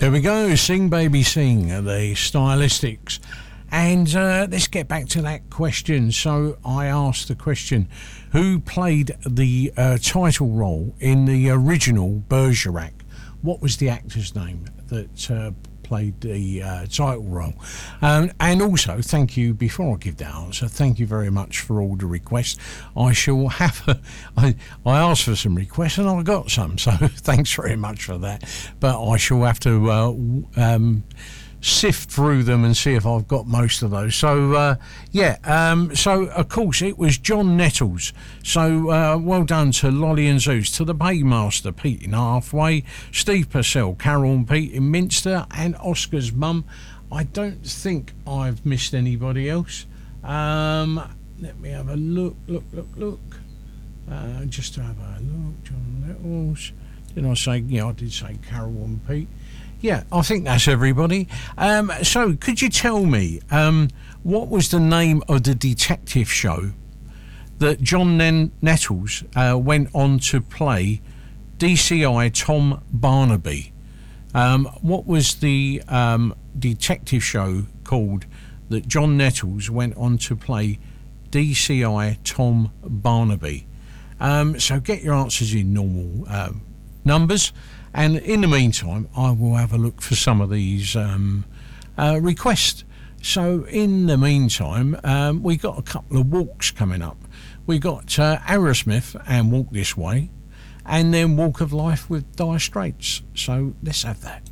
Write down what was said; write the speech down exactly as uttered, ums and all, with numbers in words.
There we go, Sing Baby Sing, the Stylistics. And uh, let's get back to that question. So I asked the question, who played the uh, title role in the original Bergerac? What was the actor's name that uh, played the uh, title role? Um, and also, thank you, before I give that answer, thank you very much for all the requests. I shall have a, I, I asked for some requests and I got some, so thanks very much for that. But I shall have to uh, um, sift through them and see if I've got most of those. So uh, yeah, um, so of course it was John Nettles. So uh, well done to Lolly and Zeus, to the Paymaster, Pete in Halfway, Steve Purcell, Carol and Pete in Minster, and Oscar's mum. I don't think I've missed anybody else. Um, let me have a look, look, look, look. Uh, just to have a look, John Nettles. Did I say, yeah, I did say Carol and Pete. Yeah, I think that's everybody. Um, so, could you tell me um, what was the name of the detective show that John Nen- Nettles uh, went on to play D C I Tom Barnaby? Um, what was the um, detective show called that John Nettles went on to play D C I Tom Barnaby? Um, so, get your answers in normal um, numbers. And in the meantime, I will have a look for some of these um, uh, requests. So in the meantime, um, we got a couple of walks coming up. We got uh, Aerosmith and Walk This Way, and then Walk of Life with Dire Straits. So let's have that.